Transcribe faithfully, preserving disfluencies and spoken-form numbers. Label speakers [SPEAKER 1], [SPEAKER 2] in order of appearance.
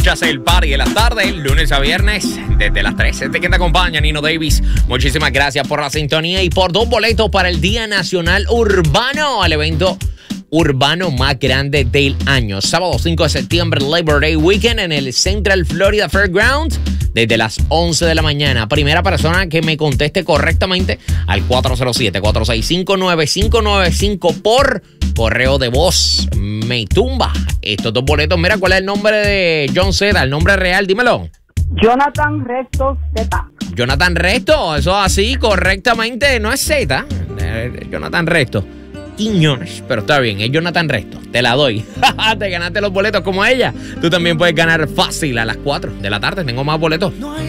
[SPEAKER 1] Escuchas el party de las tardes, lunes a viernes, desde las tres. Este que te acompaña, Nino Davis. Muchísimas gracias por la sintonía y por dos boletos para el Día Nacional Urbano, al evento urbano más grande del año. Sábado cinco de septiembre, Labor Day Weekend en el Central Florida Fairground, desde las once de la mañana. Primera persona que me conteste correctamente al cuatro cero siete, cuatro seis cinco, nueve cinco nueve cinco por correo de voz. Me tumba estos dos boletos. Mira, ¿cuál es el nombre de John Zeta? El nombre real, dímelo.
[SPEAKER 2] Jonathan Resto Zeta.
[SPEAKER 1] Jonathan Resto, eso así correctamente, no es Zeta. Eh, Jonathan Resto. Quiñones, pero está bien, es Jonathan Resto. Te la doy. Te ganaste los boletos como ella. Tú también puedes ganar fácil a las cuatro de la tarde. Tengo más boletos.